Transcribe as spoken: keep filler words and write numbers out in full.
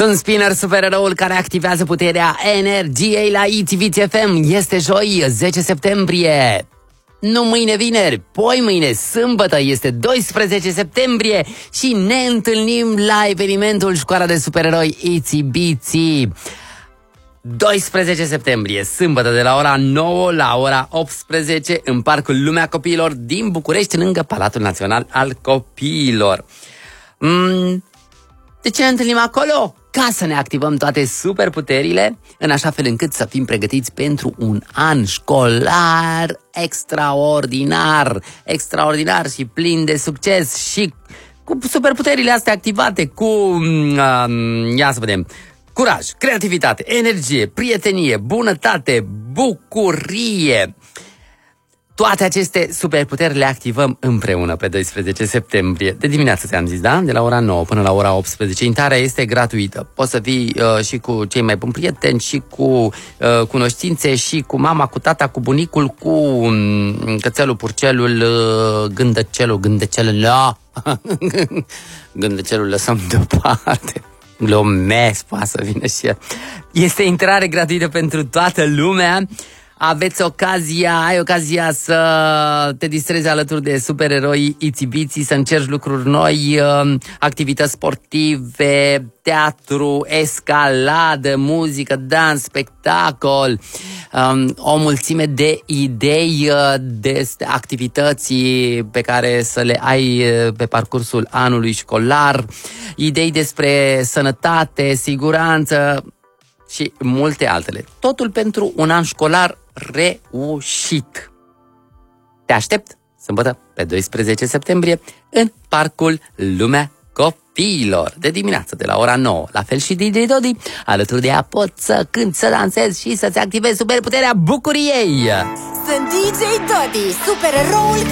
Sunt Spinner, supereroul care activează puterea energiei la I T V T F M. Este joi, zece septembrie. Nu mâine vineri, poi mâine sâmbătă, este doisprezece septembrie și ne întâlnim la evenimentul Școala de Supereroi Itsy Bitsy. doisprezece septembrie, sâmbătă, de la ora nouă la ora optsprezece, în Parcul Lumea Copiilor din București, lângă Palatul Național al Copiilor. Mm, de ce ne întâlnim acolo? Ca să ne activăm toate superputerile, în așa fel încât să fim pregătiți pentru un an școlar extraordinar, extraordinar și plin de succes și cu superputerile astea activate, cu, uh, ia să vedem, curaj, creativitate, energie, prietenie, bunătate, bucurie. Toate aceste superputeri le activăm împreună pe doisprezece septembrie. De dimineață ți-am zis, da? De la ora nouă până la ora optsprezece. Intrarea este gratuită. Poți să vii uh, și cu cei mai buni prieteni, și cu uh, cunoștințe, și cu mama, cu tata, cu bunicul, cu um, cățelul, purcelul, uh, gândăcelul, gândăcelul, la... gândăcelul lăsăm deoparte. Glumesc, poate să vină și el. Este intrare gratuită pentru toată lumea. Aveți ocazia, ai ocazia să te distrezi alături de supereroi Itsy Bitsy, să încerci lucruri noi, activități sportive, teatru, escaladă, muzică, dans, spectacol, o mulțime de idei de activități pe care să le ai pe parcursul anului școlar, idei despre sănătate, siguranță și multe altele. Totul pentru un an școlar reușit. Te aștept sâmbătă pe doisprezece septembrie în Parcul Lumea Copiilor, de dimineață de la ora nouă. La fel și D J Dodi, alături de ea poți să cânti, să dansezi și să-ți activezi superputerea bucuriei. Sunt D J Dodi, supereroul